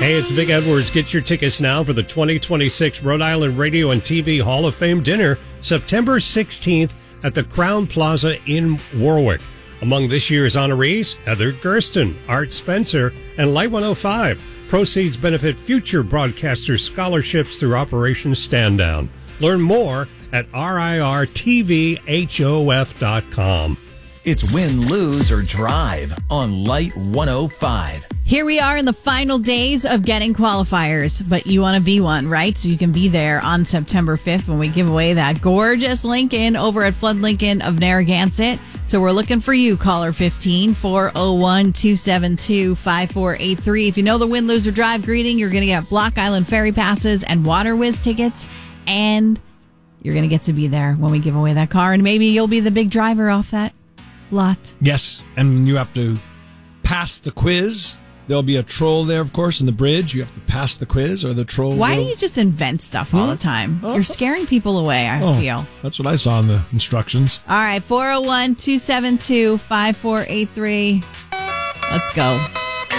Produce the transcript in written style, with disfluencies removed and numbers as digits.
Hey, it's Vic Edwards. Get your tickets now for the 2026 Rhode Island Radio and TV Hall of Fame dinner, September 16th at the Crown Plaza in Warwick. Among this year's honorees, Heather Gersten, Art Spencer, and Light 105. Proceeds benefit future broadcaster scholarships through Operation Stand Down. Learn more at rirtvhof.com. It's Win, Lose, or Drive on Light 105. Here we are in the final days of getting qualifiers, but you want to be one, right? So you can be there on September 5th when we give away that gorgeous Lincoln over at Flood Lincoln of Narragansett. So we're looking for you, caller 15, 401-272-5483. If you know the Win, Lose, or Drive greeting, you're going to get Block Island Ferry passes and Water Whiz tickets, and you're going to get to be there when we give away that car, and maybe you'll be the big driver off that lot. Yes, and you have to pass the quiz. There'll be a troll there, of course, in the bridge. You have to pass the quiz or the troll. Why do you just invent stuff all the time? You're scaring people away, I feel. That's what I saw in the instructions. All right, 401-272-5483. Let's go.